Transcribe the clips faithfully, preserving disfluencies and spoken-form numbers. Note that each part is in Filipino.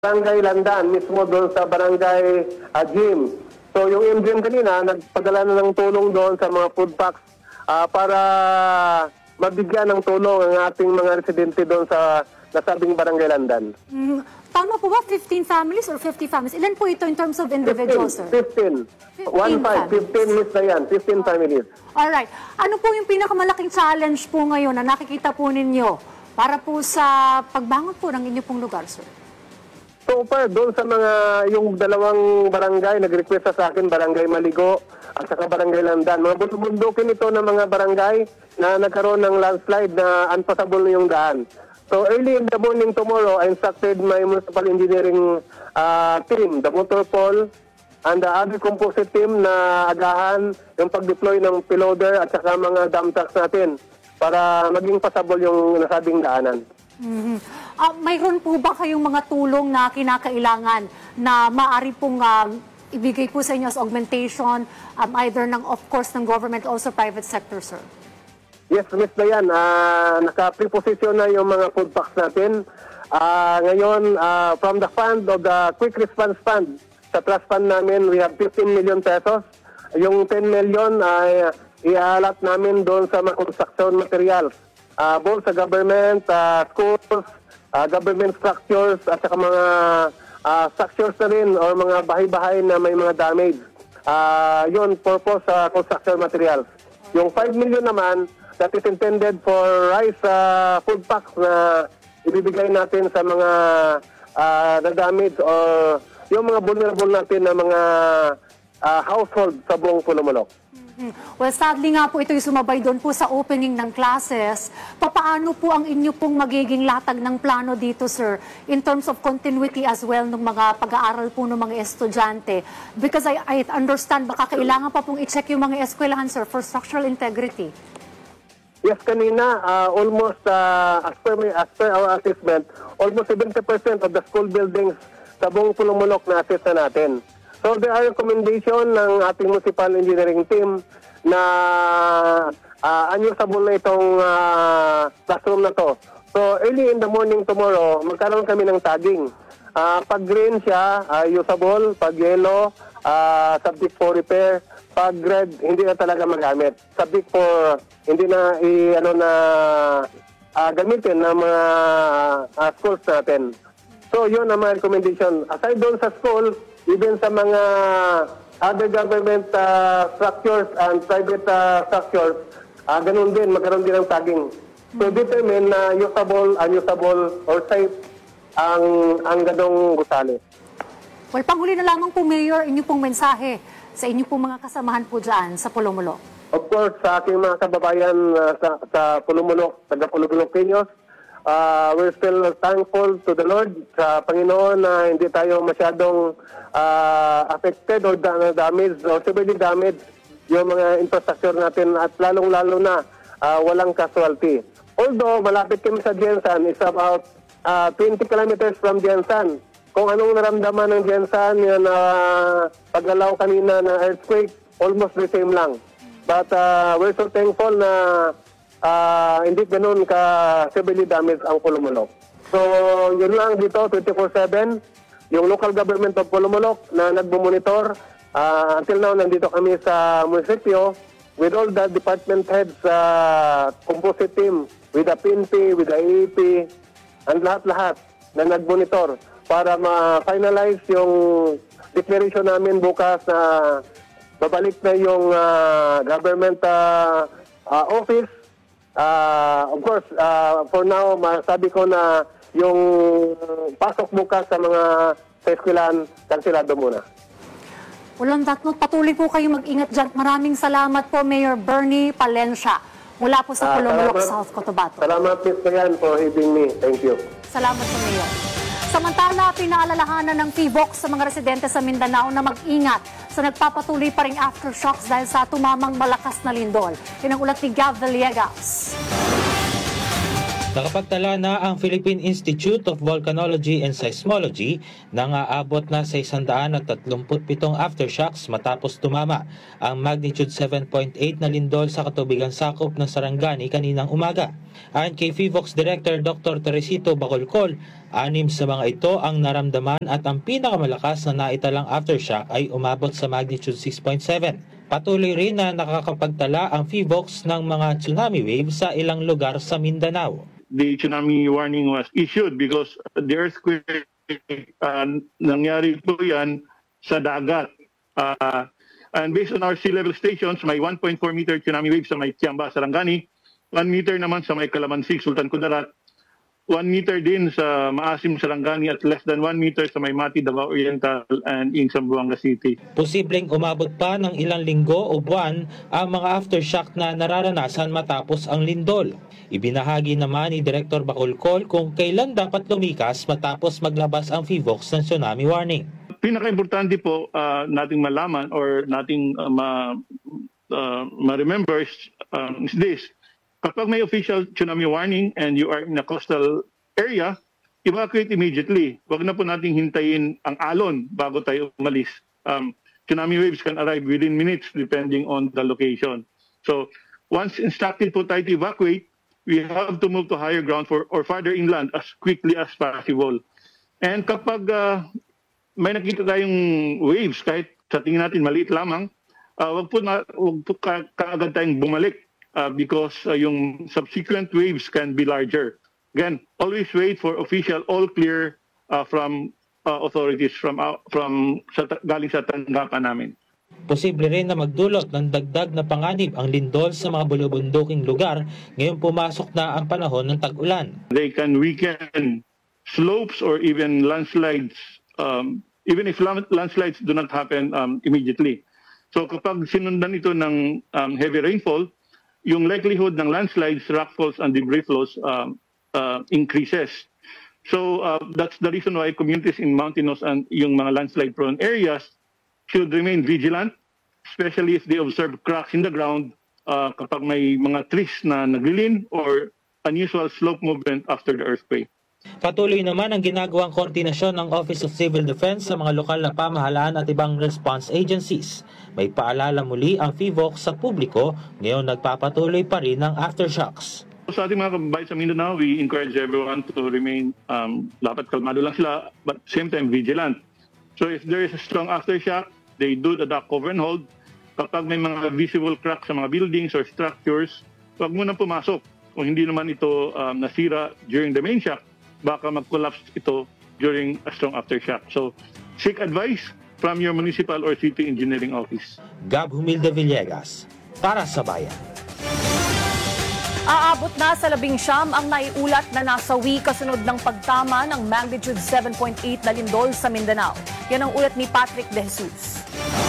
Barangay Landan, mismo doon sa Barangay uh, Gym. So yung M G M kanina, nagpadala na ng tulong doon sa mga food packs uh, para mabigyan ng tulong ang ating mga residente doon sa nasabing Barangay Landan. Mm, tama po ba? fifteen families or fifty families? Ilan po ito in terms of individuals, sir? fifteen. one five, fifteen miss na yan. fifteen families. Alright. Ano po yung pinakamalaking challenge po ngayon na nakikita po ninyo para po sa pagbangon po ng inyo pong lugar, sir? So far, doon sa mga, yung dalawang barangay, nag-request sa akin, Barangay Maligo at saka Barangay Landan. Mga bundok-bundokin ito ng mga barangay na nagkaroon ng landslide na unpassable na yung daan. So early in the morning tomorrow, I instructed my municipal engineering uh, team, the motor pole, and the other composite team na agahan yung pag-deploy ng piloder at saka mga dump trucks natin para maging passable yung nasabing daanan. Mm-hmm. Uh, mayroon po ba kayong mga tulong na kinakailangan na maaari pong uh, ibigay po sa inyo as augmentation, um, either ng, of course, ng government, also private sector, sir? Yes, Miss Dayan, uh, naka-preposition na yung mga food packs natin. Uh, ngayon, uh, from the fund of the Quick Response Fund, sa trust fund namin, we have fifteen million pesos. Yung ten million ay uh, ialat namin doon sa mga construction materials. Uh, both sa government, uh, schools, uh, government structures, at saka mga uh, structures na rin or mga bahay-bahay na may mga damage. Uh, yun, purpose sa uh, construction materials. Yung five million naman, that is intended for rice uh, food packs na ibibigay natin sa mga uh, na-damage or yung mga vulnerable natin na mga uh, household sa buong Pulumulok. Well, sadly nga po ito yung sumabay doon po sa opening ng classes. Papaano po ang inyo pong magiging latag ng plano dito, sir, in terms of continuity as well ng mga pag-aaral po ng mga estudyante? Because I, I understand, baka kailangan pa pong i-check yung mga eskwelahan, sir, for structural integrity. Yes, kanina, uh, almost, uh, as, per, as per our assessment, almost seventy percent of the school buildings sa buong Pulumulok na assess na natin. So there are recommendation ng ating municipal engineering team na uh, unusable na itong uh, classroom na to. So early in the morning tomorrow, magkaroon kami ng tagging. Uh, pag green siya, uh, usable. Pag yellow, uh, subject for repair. Pag red, hindi na talaga magamit. Subject for hindi na i, ano na uh, gamitin ng mga uh, schools natin. So yun ang mga recommendation. Aside doon sa school, even sa mga other government uh, structures and private uh, structures, uh, ganun din, magkaroon din ng tagging. So determine na uh, usable, unusable, or safe ang, ang ganong gusali. Well, panghuli na lamang po, Mayor, inyo pong mensahe sa inyo pong mga kasamahan po dyan sa Pulumulok. Of course, sa aking mga kababayan uh, sa, sa Pulumulok, taga Pulumulok-Kenyos, Uh, we're still thankful to the Lord sa Panginoon na hindi tayo masyadong uh, affected or da- damaged or severely damaged yung mga infrastructure natin at lalong-lalo na uh, walang casualty. Although malapit kami sa Jensan, is about uh, twenty kilometers from Jensan. Kung anong naramdaman ng Jensan, yung uh, paggalaw kanina na earthquake, almost the same lang. But uh, we're so thankful na Uh, hindi ganun ka severely damaged ang Pulumulok. So, yun lang dito, twenty-four seven, yung local government of Pulumulok na nagmumonitor. Uh, until now, nandito kami sa munisipyo with all the department heads, uh, composite team, with the P N P, with the A E P, and lahat-lahat na nagmonitor para ma-finalize yung declaration namin bukas na babalik na yung uh, government uh, uh, office. Uh, of course, uh, for now, masabi ko na yung pasok bukas sa mga sa eskwelahan, kansilado muna. Walang that note, patuloy po kayo mag-ingat dyan. Maraming salamat po, Mayor Bernie Palencia, mula po sa Pulumulok, uh, South Cotabato. Salamat, Miz Dayan, for having me. Thank you. Salamat po, Mayor. Samantala, pinaalalahanan ng P V O C sa mga residente sa Mindanao na mag-ingat sa nagpapatuloy pa ring aftershocks dahil sa tumamang malakas na lindol. Yan ang ulat ni Gav Villegas. Nakapagtala na ang Philippine Institute of Volcanology and Seismology na aabot na sa one hundred thirty-seven aftershocks matapos tumama ang magnitude seven point eight na lindol sa katubigan sakop ng Sarangani kaninang umaga. Ayon kay PHIVOLCS Director Doctor Teresito Bacolcol, anim sa mga ito ang naramdaman at ang pinakamalakas na naitalang aftershock ay umabot sa magnitude six point seven. Patuloy rin na nakakapagtala ang PHIVOLCS ng mga tsunami waves sa ilang lugar sa Mindanao. The tsunami warning was issued because the earthquake, uh, nangyari po yan sa dagat. Uh, and based on our sea level stations, may one point four meter tsunami wave sa may Tiamba, Sarangani, one meter naman sa may Calamansig, Sultan Kudarat, one meter din sa Maasim, Sarangani at less than one meter sa may Mati, Davao Oriental and in Zamboanga City. Posibleng umabot pa ng ilang linggo o buwan ang mga aftershock na nararanasan matapos ang lindol. Ibinahagi naman ni Director Bacolcol kung kailan dapat lumikas matapos maglabas ang PHIVOLCS ng tsunami warning. Pinaka-importante po uh, nating malaman or nating uh, ma, uh, ma-remember um, is this. Kapag may official tsunami warning and you are in a coastal area, evacuate immediately. Huwag na po nating hintayin ang alon bago tayo umalis. Um, tsunami waves can arrive within minutes depending on the location. So once instructed po tayo to evacuate, we have to move to higher ground for, or farther inland as quickly as possible. And kapag uh, may nakita tayong waves, kahit sa tingin natin maliit lamang, uh, wag po, na, wag po ka, kaagad tayong bumalik uh, because uh, yung subsequent waves can be larger. Again, always wait for official all clear uh, from uh, authorities from, uh, from sa, galing sa tanggapan namin. Posible rin na magdulot ng dagdag na panganib ang lindol sa mga bulubunduking lugar ngayong pumasok na ang panahon ng tag-ulan. They can weaken slopes or even landslides, um, even if landslides do not happen um, immediately. So kapag sinundan ito ng um, heavy rainfall, yung likelihood ng landslides, rockfalls, and debris flows um, uh, increases. So uh, that's the reason why communities in mountainous and yung mga landslide-prone areas should remain vigilant, especially if they observe cracks in the ground uh, kapag may mga trees na naglilin or unusual slope movement after the earthquake. Patuloy naman ang ginagawang koordinasyon ng Office of Civil Defense sa mga lokal na pamahalaan at ibang response agencies. May paalala muli ang PHIVOLCS sa publiko, ngayon nagpapatuloy pa rin ang aftershocks. Sa ating mga kababayan sa Mindanao, we encourage everyone to remain, um, dapat kalmado lang sila, but same time vigilant. So if there is a strong aftershock, they do the duck cover and hold. Kapag may mga visible cracks sa mga buildings or structures, huwag muna pumasok. Kung hindi naman ito um, nasira during the main shock, baka mag-collapse ito during a strong aftershock. So, seek advice from your municipal or city engineering office. Gab Humilde Villegas, para sa Bayan. Aabot na sa labing siyam ang naiulat na nasawi kasunod ng pagtama ng magnitude seven point eight na lindol sa Mindanao. Yan ang ulat ni Patrick De Jesus.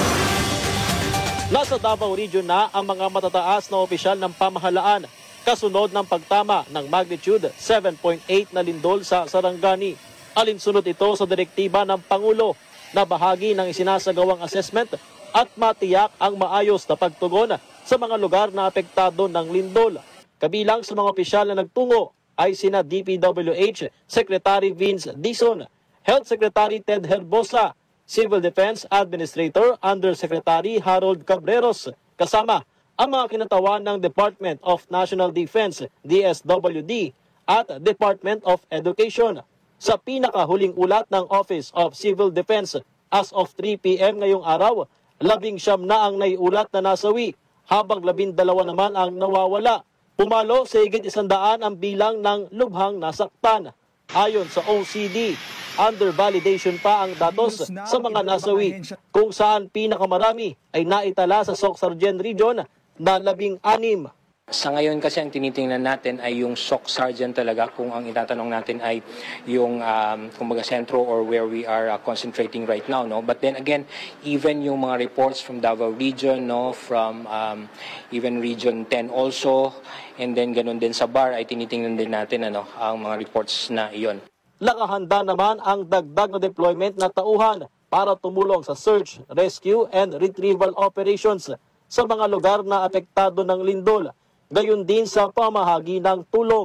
Nasa Davao Region na ang mga matataas na opisyal ng pamahalaan kasunod ng pagtama ng magnitude seven point eight na lindol sa Sarangani. Alinsunod ito sa direktiba ng Pangulo na bahagi ng isinasagawang assessment at matiyak ang maayos na pagtugon sa mga lugar na apektado ng lindol. Kabilang sa mga opisyal na nagtungo ay sina D P W H Secretary Vince Dizon, Health Secretary Ted Herbosa, Civil Defense Administrator Undersecretary Harold Cabreros, kasama ang mga kinatawan ng Department of National Defense D S W D at Department of Education. Sa pinakahuling ulat ng Office of Civil Defense as of three p m ngayong araw, labing siyam na ang naiulat na nasawi, habang labindalawa naman ang nawawala. Pumalo sa higit isandaan ang bilang ng lubhang nasaktan. Ayon sa O C D, under validation pa ang datos sa mga nasawi, kung saan pinakamarami ay naitala sa Soc-Sargen Region na labing anim. Sa ngayon kasi ang tinitingnan natin ay yung Soc-Sargen talaga, kung ang itatanong natin ay yung um, kumbaga sentro or where we are uh, concentrating right now, no. But then again, even yung mga reports from Davao Region, no, from um, even Region ten also, and then ganun din sa B A R ay tinitingnan din natin ano ang mga reports na iyon. Nakahanda naman ang dagdag na deployment na tauhan para tumulong sa search, rescue and retrieval operations sa mga lugar na apektado ng lindol. Gayon din sa pamahagi ng tulong.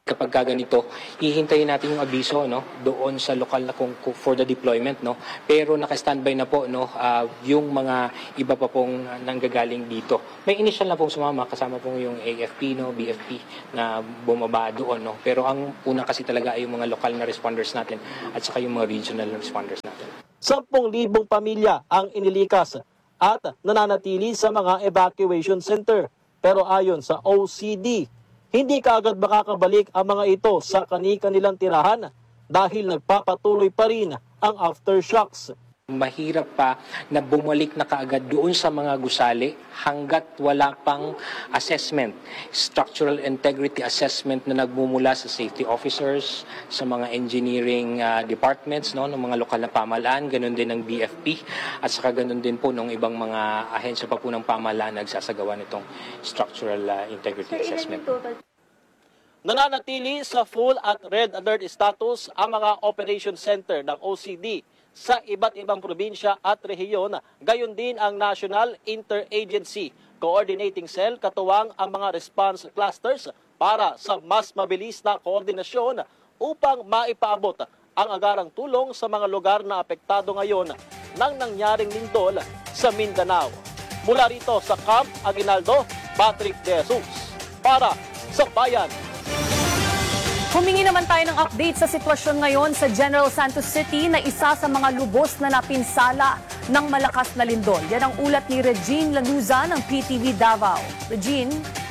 Kapag ka ganito, hihintayin natin yung abiso no doon sa lokal na kung, kung for the deployment no. Pero naka-standby na po no uh, yung mga iba pa pong nanggagaling dito. May initial na pong sumama kasama pong yung A F P no, B F P na bumaba doon no. Pero ang una kasi talaga ay yung mga lokal na responders natin at saka yung mga regional responders natin. sampung libong pamilya ang inilikas at nananatili sa mga evacuation center. Pero ayon sa O C D, hindi kaagad makakabalik ang mga ito sa kani-kanilang tirahan dahil nagpapatuloy pa rin ang aftershocks. Mahirap pa na bumalik na kaagad doon sa mga gusali hanggat wala pang assessment, structural integrity assessment na nagmumula sa safety officers, sa mga engineering uh, departments no, ng mga lokal na pamahalaan, ganun din ng B F P at saka ganun din po ng ibang mga ahensya pa po ng pamahalaan nagsasagawa nitong structural uh, integrity assessment. Nananatili sa full at red alert status ang mga operation center ng O C D sa iba't ibang probinsya at rehiyon, gayon din ang National Interagency Coordinating Cell katuwang ang mga response clusters para sa mas mabilis na koordinasyon upang maipaabot ang agarang tulong sa mga lugar na apektado ngayon ng nangyaring lindol sa Mindanao. Mula rito sa Camp Aguinaldo, Patrick De Jesus para sa Bayan. Humingi naman tayo ng update sa sitwasyon ngayon sa General Santos City na isa sa mga lubos na napinsala ng malakas na lindol. Yan ang ulat ni Regine Lanuza ng P T V Davao. Regine?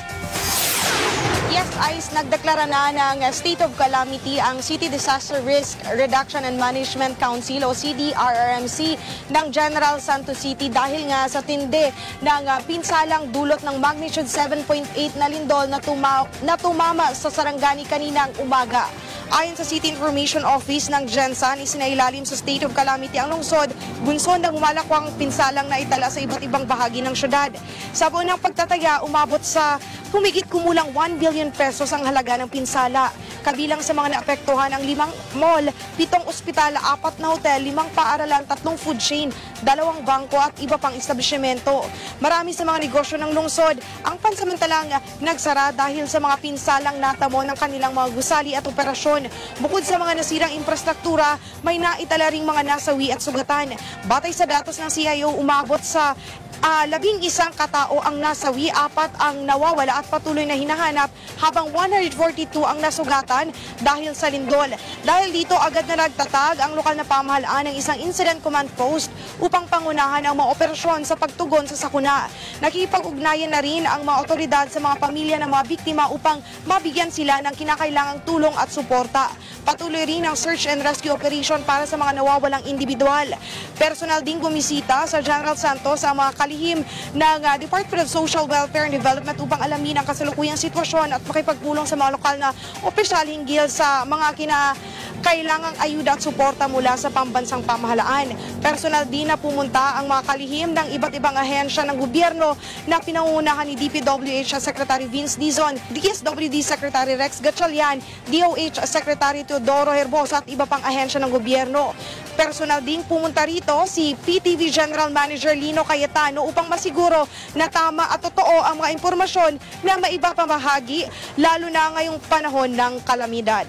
Yes, Ice, nagdeklara na ng State of Calamity ang City Disaster Risk Reduction and Management Council o C D R R M C ng General Santos City dahil nga sa tindi ng uh, pinsalang dulot ng magnitude seven point eight na lindol na, tuma na tumama sa Sarangani kaninang umaga. Ayon sa City Information Office ng Gensan, isinailalim sa State of Calamity ang lungsod, bunsod ng humalakwang pinsalang na itala sa iba't ibang bahagi ng syudad. Sa buong ng pagtataya, umabot sa humigit kumulang one billion pesos ang halaga ng pinsala. Kabilang sa mga naapektuhan ang limang mall, pitong ospital, apat na hotel, limang paaralan, tatlong food chain, dalawang bangko at iba pang establishmento. Marami sa mga negosyo ng lungsod ang pansamantalang nagsara dahil sa mga pinsalang natamo ng kanilang mga gusali at operasyon. Bukod sa mga nasirang infrastruktura, may naitala ring mga nasawi at sugatan. Batay sa datos ng C I O, umabot sa Uh, labing isang katao ang nasawi, apat ang nawawala at patuloy na hinahanap, habang one hundred forty-two ang nasugatan dahil sa lindol. Dahil dito, agad na nagtatag ang lokal na pamahalaan ng isang incident command post upang pangunahan ang mga operasyon sa pagtugon sa sakuna. Nakipag-ugnayan na rin ang mga otoridad sa mga pamilya ng mga biktima upang mabigyan sila ng kinakailangang tulong at suporta. Patuloy rin ang search and rescue operation para sa mga nawawalang individual. Personal ding bumisita sa General Santos ang mga kalihim ng uh, Department of Social Welfare and Development upang alamin ang kasalukuyang sitwasyon at makipagpulong sa mga lokal na opisyal hinggil sa mga kinakailangang ayuda at suporta mula sa pambansang pamahalaan. Personal din na pumunta ang mga kalihim ng iba't ibang ahensya ng gobyerno na pinangungunahan ni D P W H Secretary Vince Dizon, D S W D Secretary Rex Gatchalian, D O H Secretary Teodoro Herbosa at iba pang ahensya ng gobyerno. Personal ding pumunta rito si P T V General Manager Lino Cayetano upang masiguro na tama at totoo ang mga impormasyon na maibabahagi lalo na ngayong panahon ng kalamidad.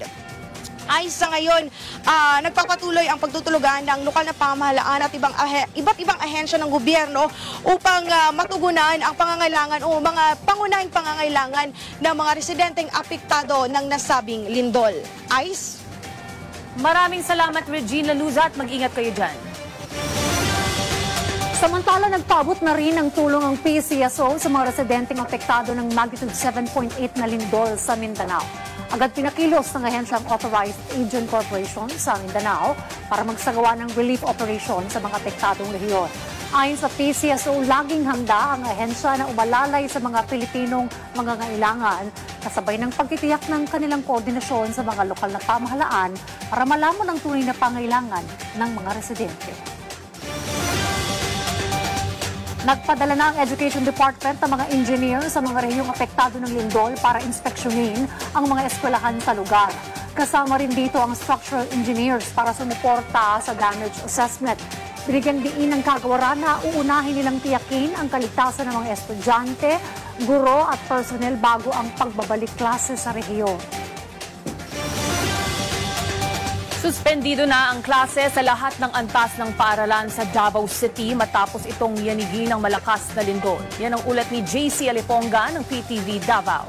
Ay sa ngayon, uh, nagpapatuloy ang pagtutulugan ng lokal na pamahalaan at ibang ahe, iba't ibang ahensya ng gobyerno upang uh, matugunan ang pangangailangan o mga pangunahing pangangailangan ng mga residenteng apektado ng nasabing lindol. Ice? Maraming salamat, Regine Lanuza, at mag-ingat kayo dyan. Samantala, nagpaabot na rin ang tulong ng P C S O sa mga residenteng apektado ng magnitude seven point eight na lindol sa Mindanao. Agad pinakilos ng ahensyang Authorized Agent Corporation sa Mindanao para magsagawa ng relief operation sa mga apektadong rehiyon. Ayon sa P C S O, laging handa ang ahensya na umalalay sa mga Pilipinong mangangailangan kasabay ng pagtitiyak ng kanilang koordinasyon sa mga lokal na pamahalaan para malaman ang tunay na pangailangan ng mga residente. Nagpadala na ang Education Department ng mga engineer sa mga rehiyong apektado ng lindol para inspeksyonin ang mga eskwelahan sa lugar. Kasama rin dito ang structural engineers para sumuporta sa damage assessment. Binigyang diin ng kagawaran na uunahin nilang tiyakin ang kaligtasan ng mga estudyante, guro at personnel bago ang pagbabalik klase sa rehiyon. Suspendido na ang klase sa lahat ng antas ng paaralan sa Davao City matapos itong yanigi ng malakas na lindol. Yan ang ulat ni J C Aliponga ng P T V Davao.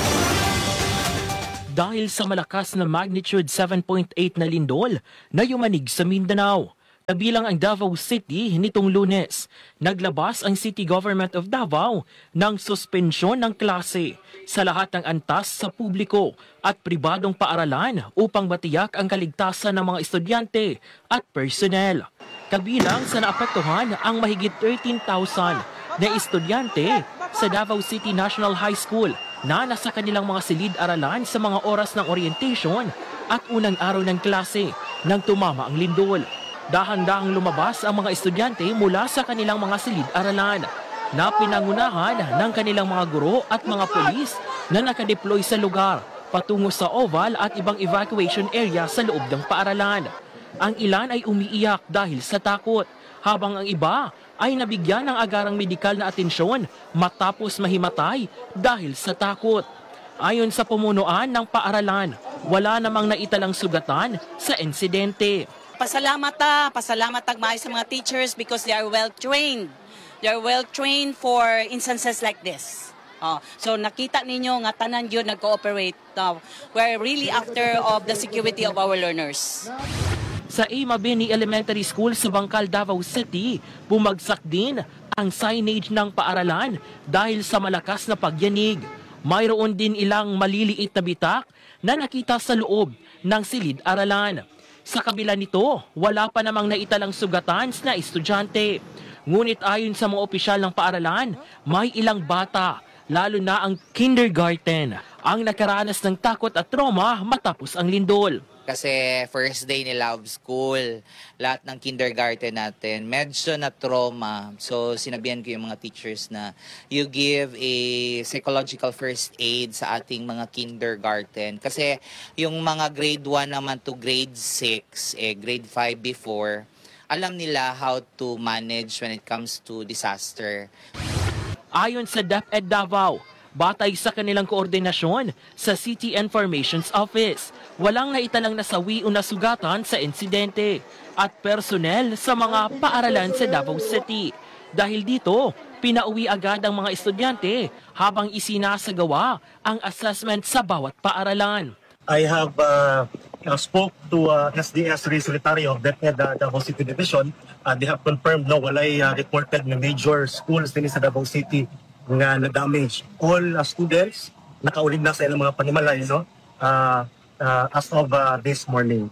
Dahil sa malakas na magnitude seven point eight na lindol na yumanig sa Mindanao, kabilang ang Davao City nitong Lunes, naglabas ang City Government of Davao ng suspensyon ng klase sa lahat ng antas sa publiko at pribadong paaralan upang matiyak ang kaligtasan ng mga estudyante at personnel. Kabilang sa naapektuhan ang mahigit thirteen thousand na estudyante sa Davao City National High School na nasa kanilang mga silid-aralan sa mga oras ng orientation at unang araw ng klase nang tumama ang lindol. Dahan-dahang lumabas ang mga estudyante mula sa kanilang mga silid-aralan na pinangunahan ng kanilang mga guro at mga pulis na nakadeploy sa lugar patungo sa oval at ibang evacuation area sa loob ng paaralan. Ang ilan ay umiiyak dahil sa takot, habang ang iba ay nabigyan ng agarang medikal na atensyon matapos mahimatay dahil sa takot. Ayon sa pamunuan ng paaralan, wala namang naitalang sugatan sa insidente. Pasalamat ta, pasalamat tagmay sa mga teachers because they are well trained. They are well trained for instances like this. Oh, so nakita ninyo nga tanan yun nag-cooperate. Uh, we're really after of the security of our learners. Sa A. Mabini Elementary School sa Bangkal, Davao City, bumagsak din ang signage ng paaralan dahil sa malakas na pagyanig. Mayroon din ilang maliliit na bitak na nakita sa loob ng silid-aralan. Sa kabila nito, wala pa namang naitalang sugatan na estudyante. Ngunit ayon sa mga opisyal ng paaralan, may ilang bata, lalo na ang kindergarten, ang nakaranas ng takot at trauma matapos ang lindol. Kasi first day nila of school, lahat ng kindergarten natin, medyo na trauma. So sinabihan ko yung mga teachers na you give a psychological first aid sa ating mga kindergarten. Kasi yung mga grade one naman to grade six, eh, grade five before, alam nila how to manage when it comes to disaster. Ayon sa DepEd Davao, batay sa kanilang koordinasyon sa City Information's Office, walang naitalang nasawi o nasugatan sa insidente at personnel sa mga paaralan sa Davao City. Dahil dito, pinauwi agad ang mga estudyante habang isinasagawa ang assessment sa bawat paaralan. I have uh, uh, spoke to uh, S D S Ray Secretary of DepEd uh, Davao City Division. Uh, they have confirmed no walay uh, reported na major schools din sa Davao City nga na-damage. All uh, students nakaulig na sa ilang mga panimalay no? uh, uh, as of uh, this morning.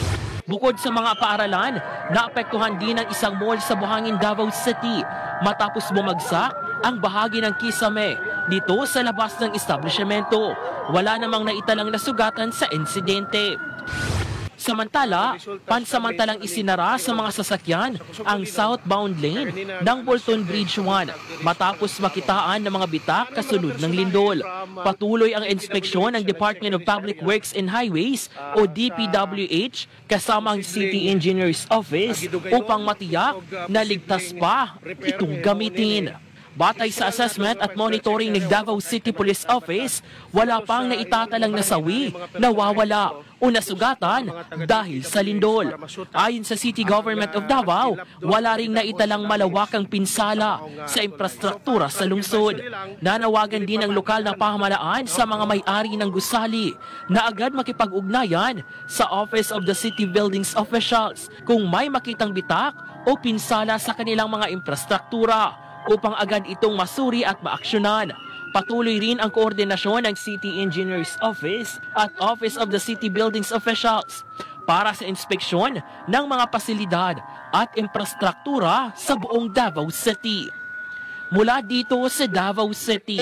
Bukod sa mga paaralan, naapektuhan din ang isang mall sa Buhangin, Davao City matapos bumagsak ang bahagi ng kisame dito sa labas ng establishmento. Wala namang naitalang nasugatan sa insidente. Samantala, pansamantalang isinara sa mga sasakyan ang southbound lane ng Bolton Bridge one matapos makitaan ng mga bitak kasunod ng lindol. Patuloy ang inspeksyon ng Department of Public Works and Highways o D P W H kasama ang City Engineer's Office upang matiyak na ligtas pa itong gamitin. Batay sa assessment at monitoring ng Davao City Police Office, wala pang naitatalang nasawi, nawawala o nasugatan dahil sa lindol. Ayon sa City Government of Davao, wala ring naitalang malawakang pinsala sa infrastruktura sa lungsod. Nanawagan din ang lokal na pamahalaan sa mga may-ari ng gusali na agad makipag-ugnayan sa Office of the City Buildings Officials kung may makitang bitak o pinsala sa kanilang mga infrastruktura upang agad itong masuri at maaksyonan. Patuloy rin ang koordinasyon ng City Engineer's Office at Office of the City Buildings Officials para sa inspeksyon ng mga pasilidad at infrastruktura sa buong Davao City. Mula dito sa Davao City,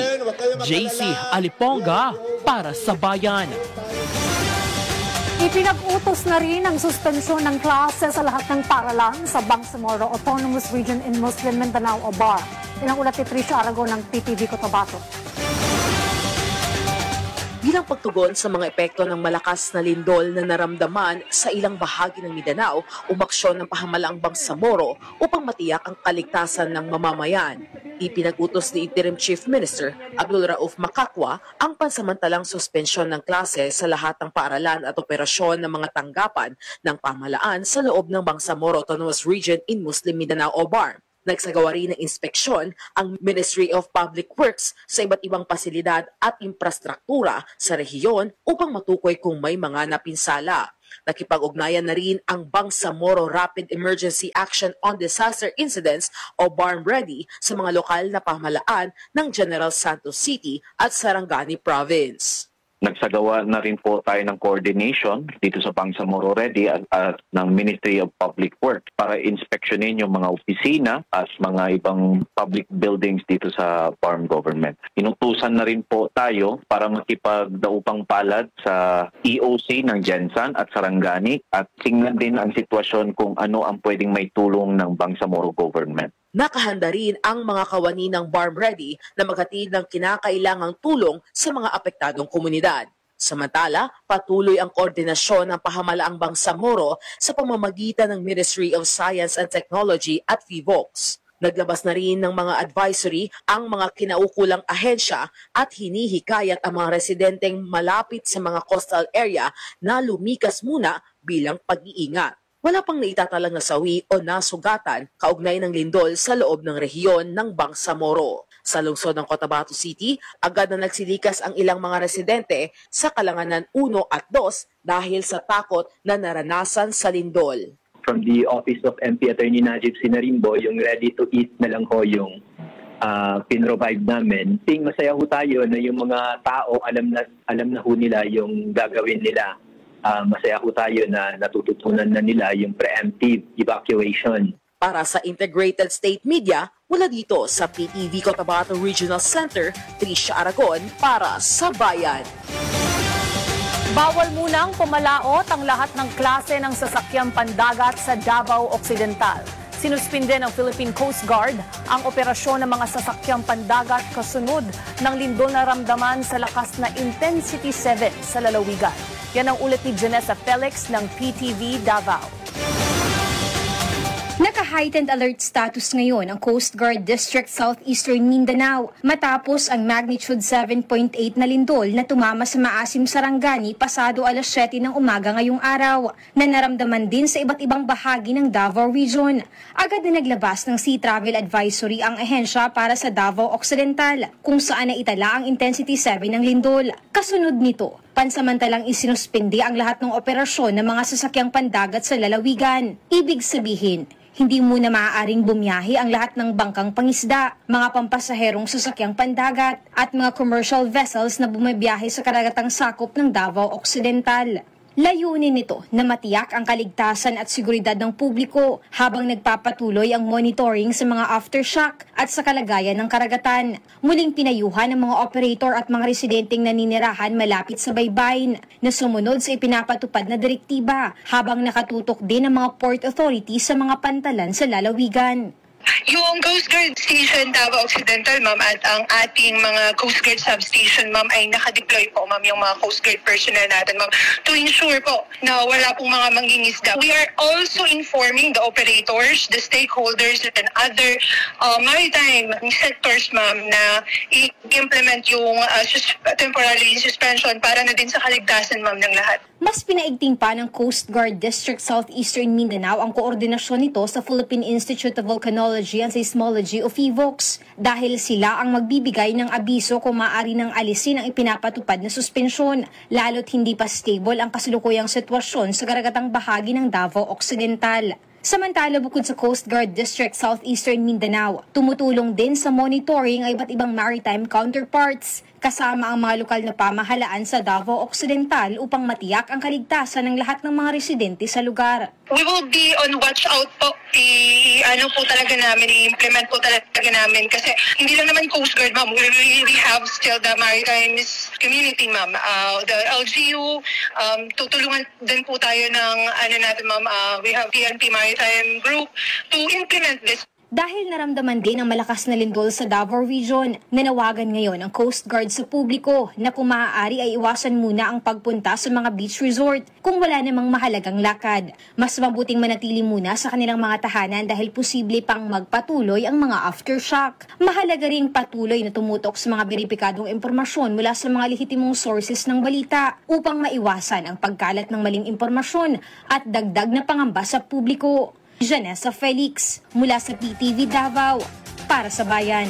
J C Aliponga para sa Bayan. Ipinag-utos na rin ang suspensyon ng klase sa lahat ng paaralan sa Bangsamoro Autonomous Region in Muslim Mindanao o B A R. Ilang ulat ni Tricia Aragon ng P T V Cotabato. Bilang pagtugon sa mga epekto ng malakas na lindol na naramdaman sa ilang bahagi ng Mindanao, umaksyon ng pahamalang Bangsamoro upang matiyak ang kaligtasan ng mamamayan. Ipinag-utos ni Interim Chief Minister Abdul Rauf Makakwa ang pansamantalang suspensyon ng klase sa lahat ng paaralan at operasyon ng mga tanggapan ng pamahalaan sa loob ng Bangsamoro Autonomous Region in Muslim Mindanao o B A R M. Nagsagawa rin ng inspeksyon ang Ministry of Public Works sa iba't ibang pasilidad at infrastruktura sa rehiyon upang matukoy kung may mga napinsala. Nakipag-ugnayan na rin ang Bangsamoro Rapid Emergency Action on Disaster Incidents o B A R M Ready sa mga lokal na pamahalaan ng General Santos City at Sarangani Province. Nagsagawa na rin po tayo ng coordination dito sa Bangsamoro Ready at, at ng Ministry of Public Works para inspeksyonin yung mga opisina at mga ibang public buildings dito sa B A R M government. Inutusan na rin po tayo para makipagdaupang palad sa E O C ng Gensan at Sarangani at tingnan din ang sitwasyon kung ano ang pwedeng may tulong ng Bangsamoro government. Nakahanda rin ang mga kawani ng B A R M Ready na maghatid ng kinakailangang tulong sa mga apektadong komunidad. Samantala, patuloy ang koordinasyon ng pahamalaang Bangsamoro sa pamamagitan ng Ministry of Science and Technology at V V O C. Naglabas na rin ng mga advisory ang mga kinaukulang ahensya at hinihikayat ang mga residenteng malapit sa mga coastal area na lumikas muna bilang pag-iingat. Wala pang naitatalang nasawi o nasugatan kaugnay ng lindol sa loob ng rehiyon ng Bangsamoro. Sa lungsod ng Cotabato City, agad na nagsilikas ang ilang mga residente sa Kalanganan one at two dahil sa takot na naranasan sa lindol. From the Office of M P Attorney Najib Sinarimbo, yung ready to eat na lang ho yung uh, pin-provide namin. Ting masaya ho tayo na yung mga tao alam na, alam na ho nila yung gagawin nila. Uh, masaya ho tayo na natututunan na nila yung preemptive evacuation. Para sa Integrated State Media, mula dito sa P T V Cotabato Regional Center, Tricia Aragon para sa Bayan. Bawal munang pumalaot ang lahat ng klase ng sasakyang pandagat sa Davao Occidental. Sinuspinde ng Philippine Coast Guard ang operasyon ng mga sasakyang pandagat kasunod ng lindol na ramdaman sa lakas na Intensity seven sa lalawigan. Yan ang ulat ni Janessa Felix ng P T V Davao. Naka-heightened alert status ngayon ang Coast Guard District Southeastern Mindanao matapos ang magnitude seven point eight na lindol na tumama sa Maasim Sarangani pasado alas siyete ng umaga ngayong araw na naramdaman din sa iba't ibang bahagi ng Davao Region. Agad na naglabas ng Sea Travel Advisory ang ahensya para sa Davao Occidental kung saan naitala ang intensity seven ng lindol. Kasunod nito, pansamantalang isinuspindi ang lahat ng operasyon ng mga sasakyang pandagat sa lalawigan. Ibig sabihin, hindi muna maaaring bumiyahe ang lahat ng bangkang pangisda, mga pampasaherong sasakyang pandagat at mga commercial vessels na bumibiyahe sa karagatang sakop ng Davao Occidental. Layunin nito na matiyak ang kaligtasan at seguridad ng publiko habang nagpapatuloy ang monitoring sa mga aftershock at sa kalagayan ng karagatan. Muling pinayuhan ng mga operator at mga residenteng naninirahan malapit sa baybayin na sumunod sa ipinapatupad na direktiba habang nakatutok din ang mga port authority sa mga pantalan sa lalawigan. Yung Coast Guard Station Davao Occidental, ma'am, at ang ating mga Coast Guard Substation, ma'am, ay nakadeploy po, ma'am, yung mga Coast Guard personnel natin, ma'am, to ensure po na wala pong mga mangingisda. We are also informing the operators, the stakeholders, and other uh, maritime sectors, ma'am, na i-implement yung uh, sus- temporary suspension para na din sa kaligtasan, ma'am, ng lahat. Mas pinaigting pa ng Coast Guard District Southeastern Mindanao ang koordinasyon nito sa Philippine Institute of Volcanology and Seismology o PHIVOLCS dahil sila ang magbibigay ng abiso kung maaari nang alisin ang ipinapatupad na suspensyon lalo't hindi pa stable ang kasalukuyang sitwasyon sa karagatang bahagi ng Davao Occidental. Samantala, bukod sa Coast Guard District Southeastern Mindanao, tumutulong din sa monitoring ang iba't ibang maritime counterparts kasama ang mga lokal na pamahalaan sa Davao Occidental upang matiyak ang kaligtasan ng lahat ng mga residente sa lugar. We will be on watch out po. I, ano po talaga namin, i-implement po talaga namin kasi hindi lang naman Coast Guard, ma'am. We really have still the maritime community, ma'am. Uh, the L G U, um, tutulungan din po tayo ng ano natin, ma'am. Uh, we have P N P Maritime Group to implement this. Dahil naramdaman din ang malakas na lindol sa Davao Region, nanawagan ngayon ang Coast Guard sa publiko na kung maaari ay iwasan muna ang pagpunta sa mga beach resort kung wala namang mahalagang lakad. Mas mabuting manatili muna sa kanilang mga tahanan dahil posible pang magpatuloy ang mga aftershock. Mahalaga ring patuloy na tumutok sa mga beripikadong impormasyon mula sa mga lehitimong sources ng balita upang maiwasan ang pagkalat ng maling impormasyon at dagdag na pangamba sa publiko. Janessa Felix, mula sa P T V Davao, para sa Bayan.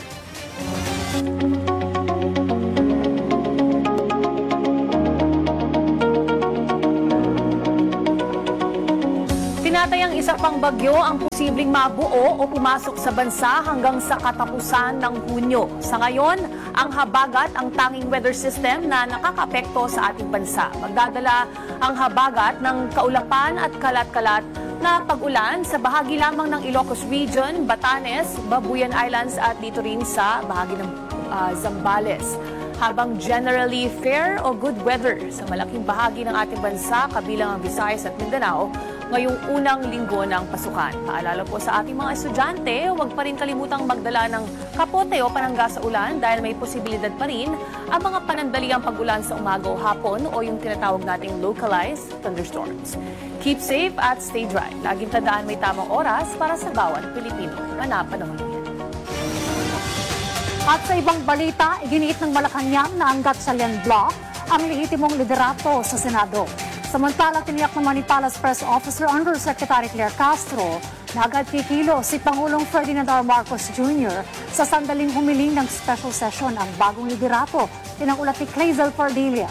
Tinatayang isa pang bagyo ang posibleng mabuo o pumasok sa bansa hanggang sa katapusan ng Hunyo. Sa ngayon, ang habagat ang tanging weather system na nakakapekto sa ating bansa. Magdadala ang habagat ng kaulapan at kalat-kalat na pag-ulan sa bahagi lamang ng Ilocos Region, Batanes, Babuyan Islands at dito rin sa bahagi ng uh, Zambales. Habang generally fair o good weather sa malaking bahagi ng ating bansa, kabilang ang Visayas at Mindanao, ngayong unang linggo ng pasukan. Paalala po sa ating mga estudyante, huwag pa rin kalimutang magdala ng kapote o panangga sa ulan dahil may posibilidad pa rin ang mga panandaliang pag-ulan sa umaga o hapon o yung tinatawag nating localized thunderstorms. Keep safe at stay dry. Laging tandaan may tamang oras para sa bawat Pilipino. Manapanahon yan. At sa ibang balita, iginiit ng Malacanang na ang Gatchalian Bloc ang lehitimong liderato sa Senado. Samantala, tiniyak naman ni Palace Press Officer Undersecretary Claire Castro na agad kikilo si Pangulong Ferdinand R. Marcos Junior sa sandaling humiling ng special session ang bagong liderato. Tinangulat ni Clazel Pardilia.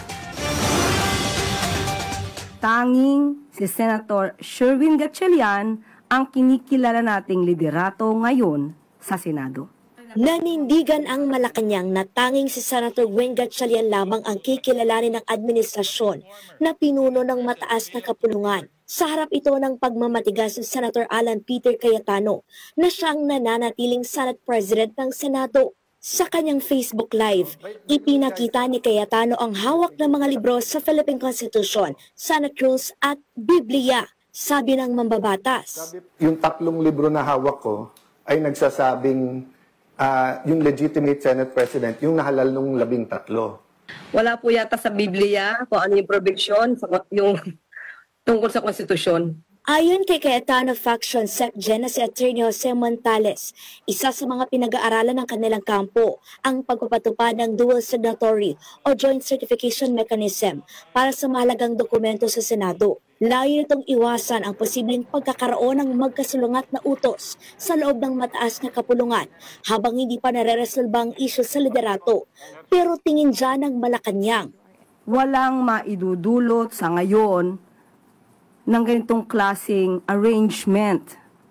Tanging si Senator Sherwin Gatchalian ang kinikilala nating liderato ngayon sa Senado. Nanindigan ang Malacanang na tanging si Senator Weng Gatchalian lamang ang kikilalanin ng administrasyon na pinuno ng mataas na kapulungan. Sa harap ito ng pagmamatigas ni Senator Alan Peter Cayetano na siyang nananatiling Senate President ng Senado. Sa kanyang Facebook Live, ipinakita ni Cayetano ang hawak ng mga libro sa Philippine Constitution, Senate Rules at Biblia, sabi ng mambabatas. Yung tatlong libro na hawak ko ay nagsasabing Uh, yung legitimate Senate President, yung nahalal nung labing tatlo. Wala po yata sa Biblia kung ano yung provision, yung tungkol sa konstitusyon. Ayon kay Cayetano Faction Secgen na si Attorney Jose Montales, isa sa mga pinag-aaralan ng kanilang kampo ang pagpapatupad ng dual signatory o joint certification mechanism para sa mahalagang dokumento sa Senado. Layo nitong iwasan ang posibleng pagkakaroon ng magkasulungat na utos sa loob ng mataas na kapulungan habang hindi pa nare-resolba ang issue sa liderato. Pero tingin dyan ng Malacanang, walang maidudulot sa ngayon ng ganitong klaseng arrangement.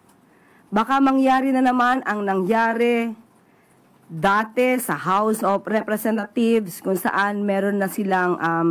Baka mangyari na naman ang nangyari dati sa House of Representatives kung saan meron na silang um,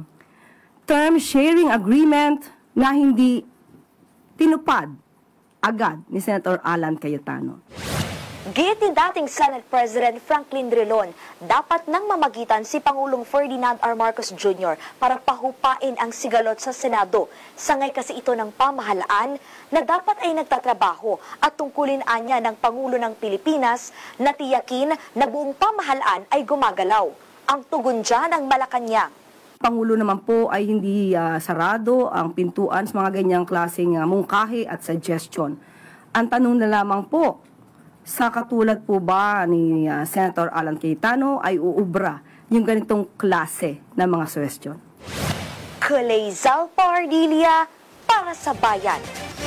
term sharing agreement na hindi tinupad agad ni Senator Alan Cayetano. Git ni dating Senate President Franklin Drilon, dapat nang mamagitan si Pangulong Ferdinand R. Marcos Junior para pahupain ang sigalot sa Senado. Sangay kasi ito ng pamahalaan na dapat ay nagtatrabaho at tungkulin anya ng Pangulo ng Pilipinas na tiyakin na buong pamahalaan ay gumagalaw. Ang tugon dyan ng Malacanang. Pangulo naman po ay hindi uh, sarado ang pintuan sa mga ganyang klaseng uh, mungkahi at suggestion. Ang tanong na lamang po, sa katulad po ba ni uh, Senator Alan Cayetano ay uubra yung ganitong klase ng mga suggestion? Clazel Pardilia para sa Bayan.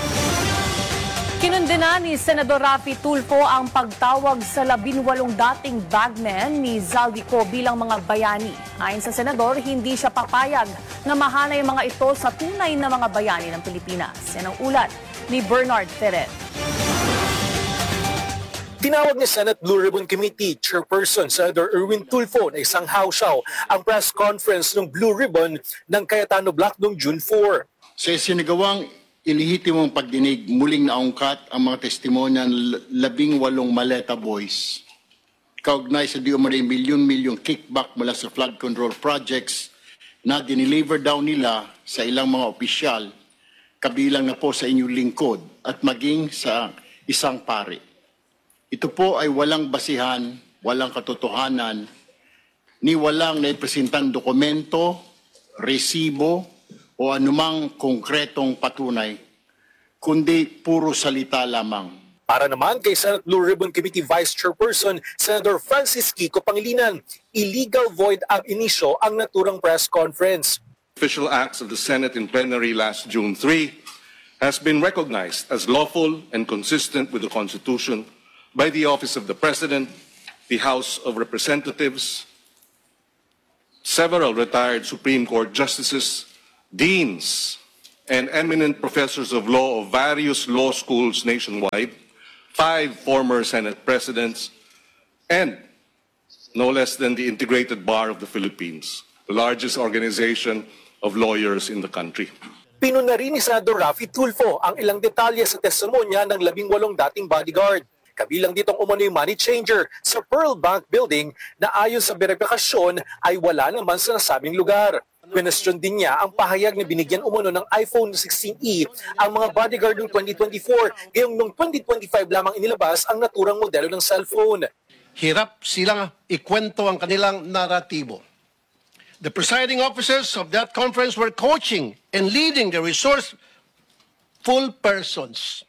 Kinundena ni Senador Raffy Tulfo ang pagtawag sa labinwalong dating bagmen ni Zaldico bilang mga bayani. Ayon sa Senador, hindi siya papayag na mahanay mga ito sa tunay na mga bayani ng Pilipinas. Yan ang ulat ni Bernard Ferrer. Tinawag ni Senate Blue Ribbon Committee Chairperson Senator Erwin Tulfo na isang hawsyaw ang press conference ng Blue Ribbon ng Cayetano Block noong June four. Sa sinagawang ilihitimong pagdinig, muling naungkat ang mga testimonya ng labing walong Maleta Boys. Kaugnay sa di umano'y milyon-milyong kickback mula sa flood control projects na dineliver daw nila sa ilang mga opisyal, kabilang na po sa inyong lingkod at maging sa isang pari. Ito po ay walang basihan, walang katotohanan, ni walang naipresentang dokumento, resibo, o anumang konkretong patunay, kundi puro salita lamang. Para naman kay Senate Blue Ribbon Committee Vice Chairperson Senator Francis Kiko Pangilinan, illegal void ab initio ang naturang press conference. Official acts of the Senate in plenary last June third has been recognized as lawful and consistent with the Constitution by the Office of the President, the House of Representatives, several retired Supreme Court justices, deans, and eminent professors of law of various law schools nationwide, five former Senate presidents, and no less than the Integrated Bar of the Philippines, the largest organization of lawyers in the country. Pinuna rin ni Senador Raffy Tulfo ang ilang detalye sa testimonya ng labing walong dating bodyguard. Kabilang ditong umano yung money changer sa Pearl Bank Building na ayon sa verifikasyon ay wala naman sa nasabing lugar. Question din niya ang pahayag na binigyan umano ng iPhone sixteen E ang mga bodyguard noong twenty twenty-four, gayong noong twenty twenty-five lamang inilabas ang naturang modelo ng cellphone. Hirap silang ikwento ang kanilang naratibo. The presiding officers of that conference were coaching and leading the resourceful persons.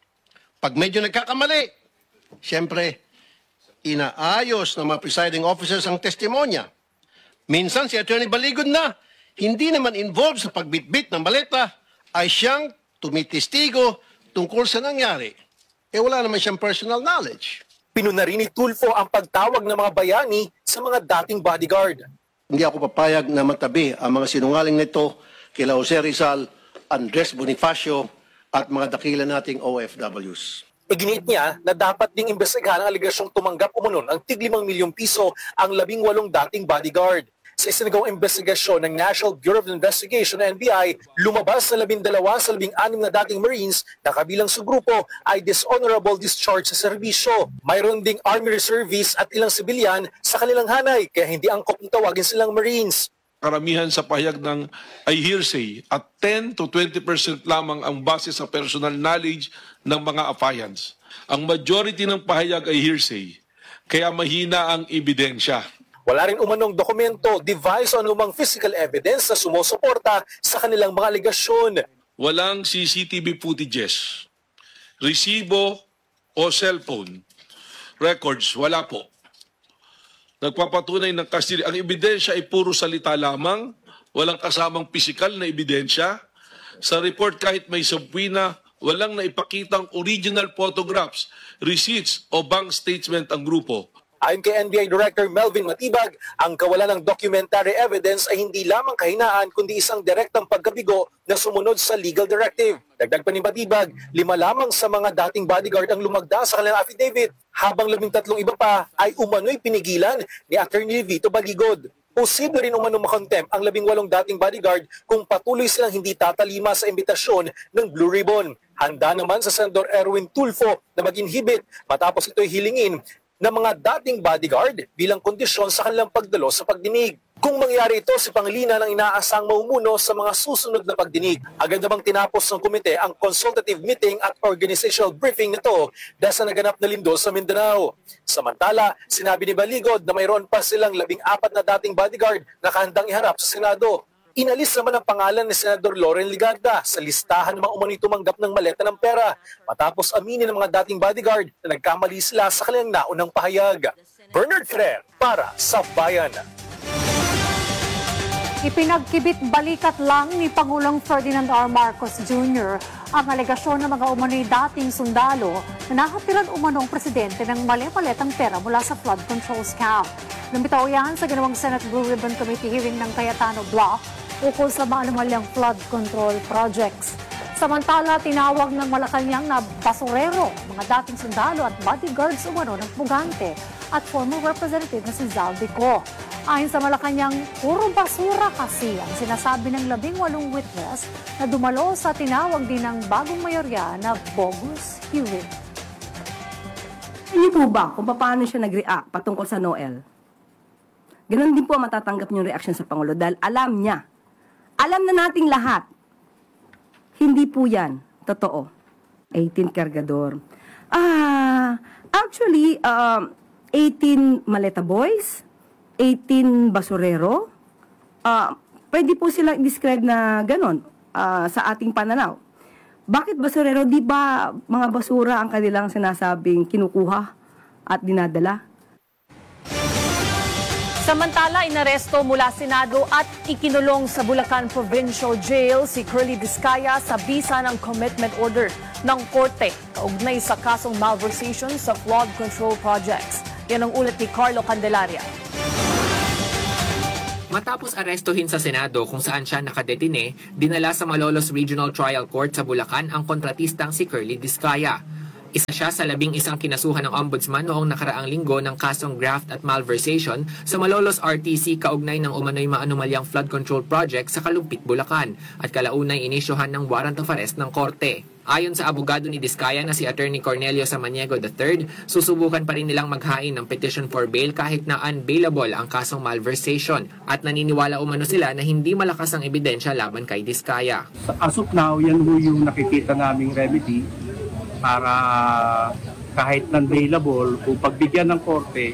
Pag medyo nagkakamali, siyempre, inaayos ng mga presiding officers ang testimonya. Minsan si Attorney Baligod na, hindi naman involved sa pagbitbit ng baleta, ay siyang tumitistigo tungkol sa nangyari. Eh wala naman siyang personal knowledge. Pinuna rin ni Tulfo ang pagtawag ng mga bayani sa mga dating bodyguard. Hindi ako papayag na matabi ang mga sinungaling nito kila Jose Rizal, Andres Bonifacio at mga dakila nating O F Ws. Iginiit niya na dapat ding imbestigahan ang aligasyong tumanggap umunon ang tig limang milyong piso ang labing walong dating bodyguard. Sa isinagawang investigasyon ng National Bureau of Investigation N B I, lumabas na labing dalawa sa labing anim na dating Marines na kabilang sa grupo ay dishonorable discharge sa serbisyo. Mayroon ding Army Reservists at ilang sibilyan sa kanilang hanay kaya hindi angkop ng tawagin silang Marines. Karamihan sa pahayag ng ay hearsay at ten to twenty percent lamang ang base sa personal knowledge ng mga affiants. Ang majority ng pahayag ay hearsay, kaya mahina ang ebidensya. Wala rin umanong dokumento, device o anumang physical evidence na sumusuporta sa kanilang mga aligasyon. Walang C C T V footages, resibo o cellphone records, wala po. Nagpapatunay ng custody. Ang ebidensya ay puro salita lamang, walang kasamang pisikal na ebidensya. Sa report kahit may subpoena, walang naipakitang original photographs, receipts o bank statement ang grupo. Ayon kay N B I Director Melvin Matibag, ang kawalan ng documentary evidence ay hindi lamang kahinaan kundi isang direktang pagkabigo na sumunod sa legal directive. Dagdag pa ni Matibag, lima lamang sa mga dating bodyguard ang lumagda sa kanilang affidavit, habang labing tatlong iba pa ay umano'y pinigilan ni Attorney Vito Baligod. Posible rin umano makontempt ang labing walong dating bodyguard kung patuloy silang hindi tatalima sa imbitasyon ng Blue Ribbon. Handa naman sa Senador Erwin Tulfo na mag-inhibit matapos ito'y hilingin ng mga dating bodyguard bilang kondisyon sa kanilang pagdalo sa pagdinig. Kung mangyari ito, si Pangilinan ang inaasang mamumuno sa mga susunod na pagdinig. Agad namang tinapos ng komite ang consultative meeting at organizational briefing nito dahil sa naganap na lindol sa Mindanao. Samantala, sinabi ni Baligod na mayroon pa silang labing apat na dating bodyguard na kahandang iharap sa Senado. Inalis naman ang pangalan ni Senador Loren Ligarda sa listahan ng mga umano'y tumanggap ng maleta ng pera matapos aminin ng mga dating bodyguard na nagkamali sila sa kanilang naunang pahayag. Bernard Ferrer para sa Bayan. Ipinagkibit balikat lang ni Pangulong Ferdinand R. Marcos Junior ang alegasyon ng mga umano'y dating sundalo na nakatiran umanong presidente ng mali-maletang pera mula sa flood control scam. Lumitaw yan sa ginawang Senate Blue Ribbon Committee hearing ng Cayetano Block ukol sa maanumalyang flood control projects. Samantala, tinawag ng Malacanang na basurero, mga dating sundalo at bodyguards umano ng pugante at former representative na si Zaldico. Ayon sa Malacanang, puro basura kasi ang sinasabi ng labing walong witness na dumalo sa tinawag din ng bagong mayorya na bogus hearing. Hindi po ba kung paano siya nag-react patungkol sa Noel? Ganon din po matatanggap yung reaction sa Pangulo dahil alam niya. Alam na nating lahat. Hindi po yan totoo. eighteen kargador. Ah, actually, um, eighteen maleta boys, eighteen basurero. Ah, pwede po silang describe na ganon ah, sa ating pananaw. Bakit basurero? Di ba mga basura ang kanilang sinasabing kinukuha at dinadala? Samantala, inaresto mula Senado at ikinulong sa Bulacan Provincial Jail si Curly Vizcaya sa bisa ng commitment order ng korte kaugnay sa kasong malversation sa flood control projects. Yan ang ulat ni Carlo Candelaria. Matapos arestuhin sa Senado kung saan siya nakadetine, dinala sa Malolos Regional Trial Court sa Bulacan ang kontratistang si Curly Vizcaya. Isa siya sa labing isang kinasuhan ng Ombudsman noong nakaraang linggo ng kasong graft at malversation sa Malolos R T C kaugnay ng umano'y maanumalyang flood control project sa Kalumpit, Bulacan at kalaunay inisyuhan ng warrant of arrest ng korte. Ayon sa abogado ni Vizcaya na si Attorney Cornelio Samaniego the third, susubukan pa rin nilang maghain ng petition for bail kahit na unbailable ang kasong malversation at naniniwala umano sila na hindi malakas ang ebidensya laban kay Vizcaya. As of now, yan ho yung nakikita naming remedy para kahit non-bailable, kung pagbigyan ng korte,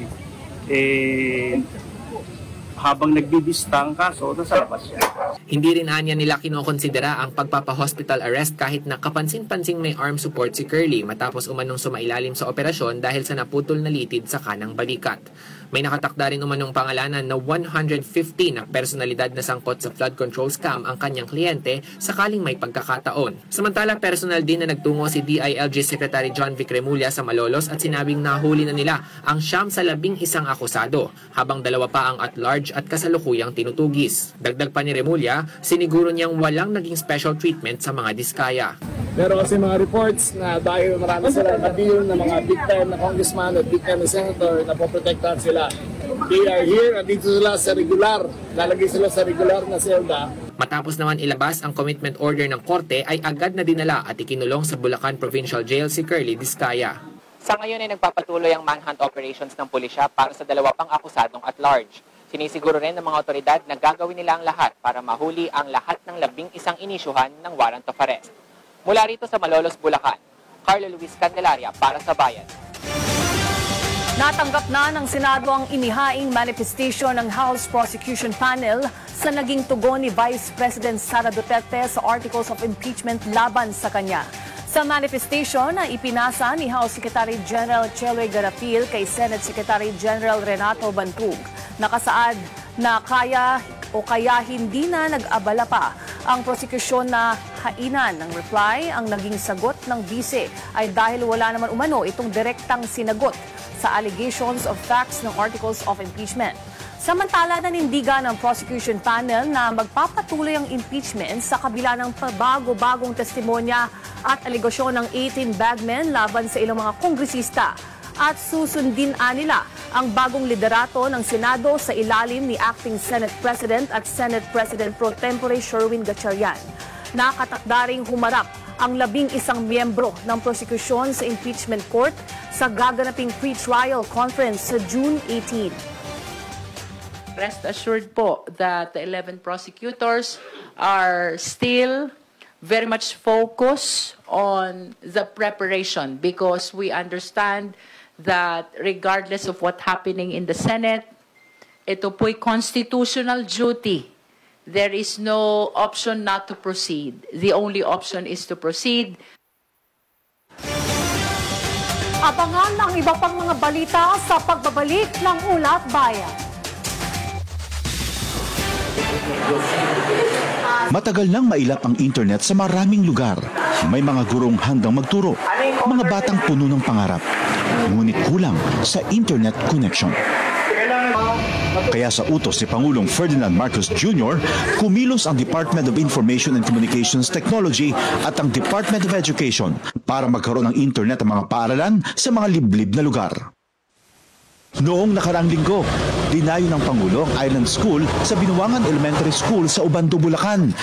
eh, habang nagbibista ang kaso, nasa labas siya. Hindi rin anya nila kinokonsidera ang pagpapa-hospital arrest kahit na kapansin-pansing may arm support si Curly matapos umanong sumailalim sa operasyon dahil sa naputol na litid sa kanang balikat. May nakatakda rin umanong pangalanan na one hundred fifty na personalidad na sangkot sa flood control scam ang kanyang kliyente sakaling may pagkakataon. Samantala, personal din na nagtungo si D I L G Secretary John Vic Remulla sa Malolos at sinabing nahuli na nila ang siyam sa labing isang akusado, habang dalawa pa ang at-large at kasalukuyang tinutugis. Dagdag pa ni Remulla, siniguro niyang walang naging special treatment sa mga diskaya. Pero kasi mga reports na dahil marami sila na-deal na mga big time na congressman at big time na senator na poprotektahan sila. They are here at dito sila sa regular. Lalagay sila sa regular na selda. Matapos naman ilabas ang commitment order ng korte ay agad na dinala at ikinulong sa Bulacan Provincial Jail si Curly Vizcaya. Sa ngayon ay nagpapatuloy ang manhunt operations ng pulisya para sa dalawa pang akusadong at large. Sinisiguro rin ng mga otoridad na gagawin nila ang lahat para mahuli ang lahat ng labing isang inisyuhan ng warrant of arrest. Mula rito sa Malolos, Bulacan, Carlo Luis Candelaria para sa Bayan. Natanggap na ng Senado ang inihaing manifestation ng House Prosecution Panel sa naging tugon ni Vice President Sara Duterte sa articles of impeachment laban sa kanya. Sa manifestation na ipinasa ni House Secretary General Cheloy Garapil kay Senate Secretary General Renato Bantug, nakasaad na kaya o kaya hindi na nag-abala pa ang prosekusyon na hainan ng reply. Ang naging sagot ng Vice ay dahil wala naman umano itong direktang sinagot sa allegations of facts ng articles of impeachment. Samantala, nanindigan ng prosecution panel na magpapatuloy ang impeachment sa kabila ng pabago-bagong testimonya at alegasyon ng eighteen bagmen laban sa ilang mga kongresista. At susundin nila ang bagong liderato ng Senado sa ilalim ni Acting Senate President at Senate President Pro Tempore Sherwin Gatchalian. Nakatakda ring humarap ang labing isang miyembro ng prosekusyon sa impeachment court sa gaganaping pre-trial conference sa June eighteenth. Rest assured po that the eleven prosecutors are still very much focused on the preparation because we understand that regardless of what happening in the Senate, ito po'y constitutional duty. There is no option not to proceed. The only option is to proceed. Abangan ang iba pang mga balita sa pagbabalik ng Ulat Bayan. Matagal nang mailap ang internet sa maraming lugar. May mga gurong handang magturo, mga batang puno ng pangarap, ngunit kulang sa internet connection. Kaya sa utos ni Pangulong Ferdinand Marcos Junior, kumilos ang Department of Information and Communications Technology at ang Department of Education para magkaroon ng internet ang mga paaralan sa mga liblib na lugar. Noong nakaraang linggo, dinayo ng Pangulo ang Island School sa Binuangan Elementary School sa Ubando, Bulacan.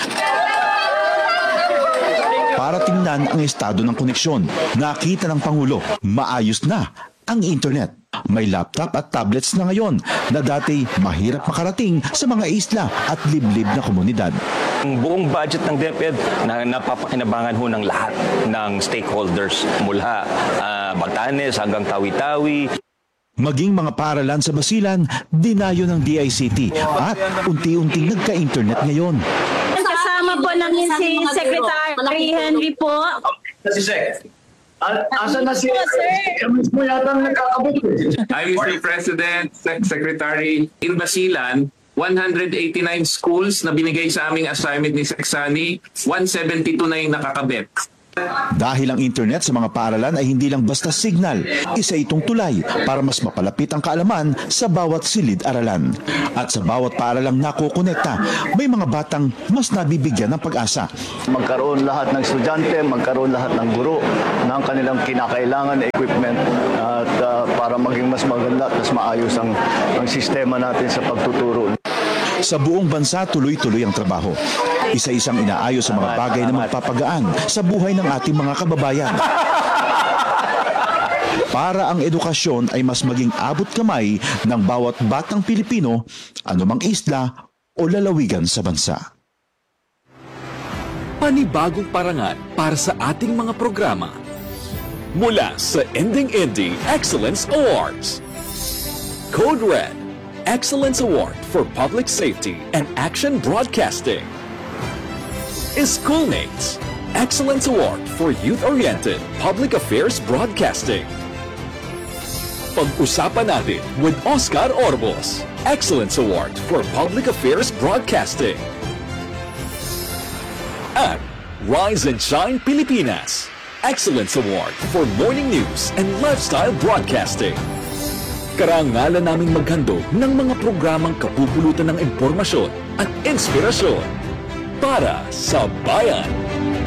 Para tingnan ang estado ng koneksyon, nakita ng Pangulo, maayos na ang internet. May laptop at tablets na ngayon na dati mahirap makarating sa mga isla at liblib na komunidad. Ang buong budget ng DepEd na napapakinabangan ho ng lahat ng stakeholders mula uh, Batanes hanggang Tawi-Tawi. Maging mga paaralan sa Basilan, dinayo ng D I C T at unti-unting nagka-internet ngayon. Kasama po namin si Secretary Henry po. Si Sec. Asan na si mismo yata nakakabot? I'm Mister President, Sec Secretary in Basilan, one hundred eighty-nine schools na binigay sa aming assignment ni Sexani, one seventy-two na yung nakakabit. Dahil ang internet sa mga paaralan ay hindi lang basta signal, isa itong tulay para mas mapalapit ang kaalaman sa bawat silid-aralan. At sa bawat paaralang nakukonekta, may mga batang mas nabibigyan ng pag-asa. Magkaroon lahat ng estudyante, magkaroon lahat ng guro ng kanilang kinakailangan na equipment at uh, para maging mas maganda at mas maayos ang, ang sistema natin sa pagtuturo. Sa buong bansa, tuloy-tuloy ang trabaho. Isa-isang inaayos sa mga bagay na magpapagaan sa buhay ng ating mga kababayan. Para ang edukasyon ay mas maging abot kamay ng bawat batang Pilipino, anumang isla o lalawigan sa bansa. Panibagong parangal para sa ating mga programa. Mula sa Ending Ending Excellence Awards. Code Red, Excellence Award for Public Safety and Action Broadcasting. Schoolmates, Excellence Award for Youth-Oriented Public Affairs Broadcasting. Pag-usapan natin with Oscar Orbos, Excellence Award for Public Affairs Broadcasting. At Rise and Shine Pilipinas, Excellence Award for Morning News and Lifestyle Broadcasting. Karangalan naming maghandog ng mga programang kapupulutan ng impormasyon at inspirasyon para sa bayan.